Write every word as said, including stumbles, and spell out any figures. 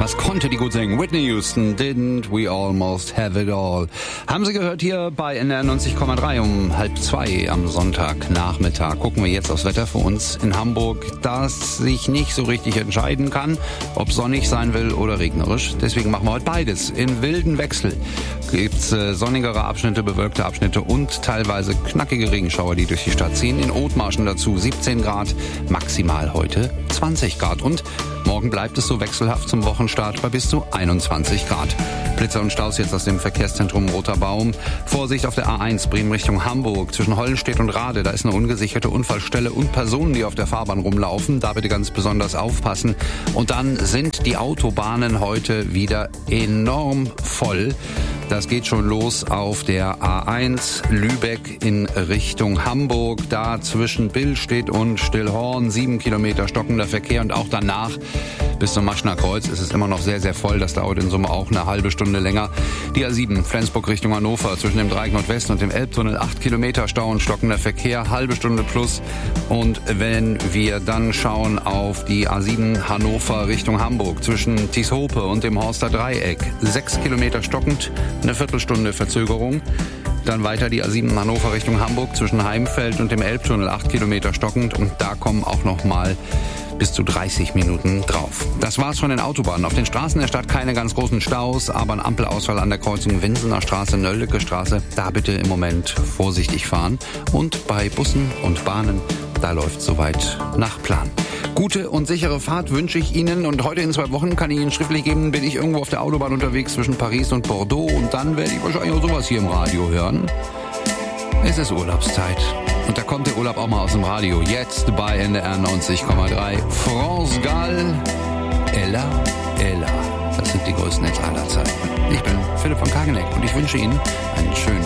Was konnte die gut singen? Whitney Houston, Didn't We Almost Have It All. Haben Sie gehört hier bei N D R neunzig Komma drei um halb zwei am Sonntagnachmittag. Gucken wir jetzt aufs Wetter für uns in Hamburg, das sich nicht so richtig entscheiden kann, ob sonnig sein will oder regnerisch. Deswegen machen wir heute beides. In wilden Wechsel gibt's äh, sonnigere Abschnitte, bewölkte Abschnitte und teilweise knackige Regenschauer, die durch die Stadt ziehen. In Othmarschen dazu siebzehn Grad, maximal heute zwanzig Grad. Und morgen bleibt es so wechselhaft zum Wochenstart bei bis zu einundzwanzig Grad. Blitzer und Staus jetzt aus dem Verkehrszentrum Roter Baum. Vorsicht auf der A eins Bremen Richtung Hamburg zwischen Hollenstedt und Rade. Da ist eine ungesicherte Unfallstelle und Personen, die auf der Fahrbahn rumlaufen. Da bitte ganz besonders aufpassen. Und dann sind die Autobahnen heute wieder enorm voll. Das geht schon los auf der A eins Lübeck in Richtung Hamburg. Da zwischen Billstedt und Stillhorn sieben Kilometer stockender Verkehr und auch danach bis zum Maschner Kreuz ist es immer noch sehr, sehr voll. Das dauert in Summe auch eine halbe Stunde länger. Die A sieben Flensburg Richtung Hannover zwischen dem Dreieck Nordwest und dem Elbtunnel acht Kilometer Stau und stockender Verkehr, halbe Stunde plus. Und wenn wir dann schauen auf die A sieben Hannover Richtung Hamburg zwischen Tieshope und dem Horster Dreieck, sechs Kilometer stockend, eine Viertelstunde Verzögerung. Dann weiter die A sieben Hannover Richtung Hamburg zwischen Heimfeld und dem Elbtunnel, acht Kilometer stockend. Und da kommen auch noch mal bis zu dreißig Minuten drauf. Das war's von den Autobahnen. Auf den Straßen der Stadt keine ganz großen Staus, aber ein Ampelausfall an der Kreuzung Winsener Straße, Nöldeke Straße. Da bitte im Moment vorsichtig fahren. Und bei Bussen und Bahnen, da läuft soweit nach Plan. Gute und sichere Fahrt wünsche ich Ihnen. Und heute in zwei Wochen kann ich Ihnen schriftlich geben, bin ich irgendwo auf der Autobahn unterwegs zwischen Paris und Bordeaux. Und dann werde ich wahrscheinlich auch sowas hier im Radio hören. Es ist Urlaubszeit. Und da kommt der Urlaub auch mal aus dem Radio. Jetzt bei N D R neunzig Komma drei. France Gall, Ella, Ella. Das sind die größten Hits aller Zeiten. Ich bin Philipp von Kageneck und ich wünsche Ihnen einen schönen